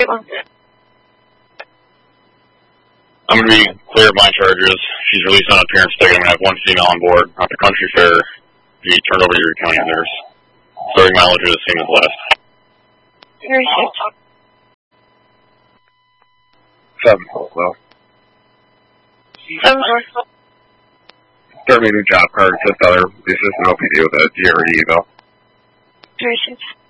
I'm going to be clear of my charges. She's released on appearance ticket. I'm going to have one female on board. At the country fair, be turned over to your county nurse. Starting mileage is the same as last. 7-4, well. 7-4. Start me a new job card, just other, this is an OPD with a GRE email. 36.